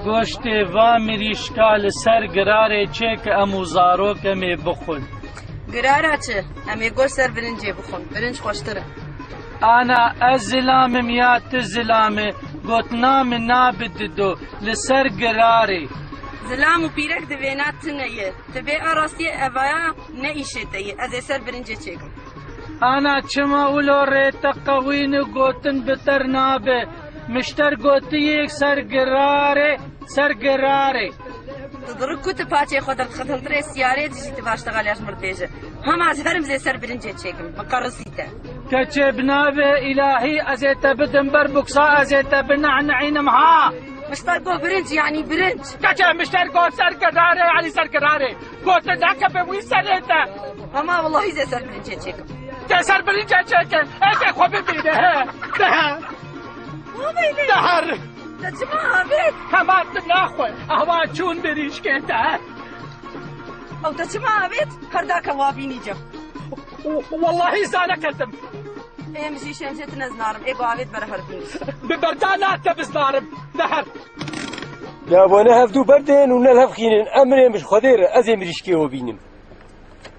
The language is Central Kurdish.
گۆشتێ وا مریشکا لەسەر گرارێ چێکە ئەم و زارۆکەمێ بخۆن. گرارە چ؟ ئەمێ گۆشت سەر برنجێ بخۆن، برنج خۆشترە. ئانا ئەس زلامم یا ت زلامێ گوتنا من نابددۆ لەسەر گرارێ. زلام و پیرەک دەوێنات تنەیە، دەبێ ئاڕاستیە ئەڤایە نەئیشێتەیە، ئەزێ سەر برنجێ چێکم. ئانا چما ئولۆ ڕێتە قەوین و گوتن بتەر نابێ، مشتەر گوتیەک سەرگرارێ سەرگرارێ. دڕک کوتە پاچێ خۆ دەخەتڵترێ سیارێ دژیتە باشتەغالیاش مردێژە. هەماز هەرم زێ سەر برنجێ چێکم، بەقەڕسیتە. کەچێ بنابێ ئیلاهی ئەزێتە بدم بەر بوکسا ئەزێتە بنەعنەعینم ها. مشتەر گۆ برنج یعنی برنج. کەچێ مشتەر گۆ سەرگرارێ علی سەرگرارێ. گۆتە داکە بە وی سەرێتە. هەما وەڵڵاهی زێ سەر برنجێ چێکم. تێ سەر برنجێ چێکن، ئێکێ خۆ ببینە هێ. دەهەر. دەچما ئابێت. هەماتم ناخۆی، ئەوا چوون بریشکێتە. ئەو دەچما ئابێت، هەرداکە وابینی جەم. وەڵڵاهی زانەکەتم. ئێمەشی شێنجێت نەزنارم، ئێ بۆ ئاوێت بەرە هەربنیش. ببەردا ناتە بزنارم، دەهەر. دابۆنە هەفتوو بەردێن و نەلهەفخینن ئەمرێ مش خۆدێرە ئەزێ مریشکێوە بینم.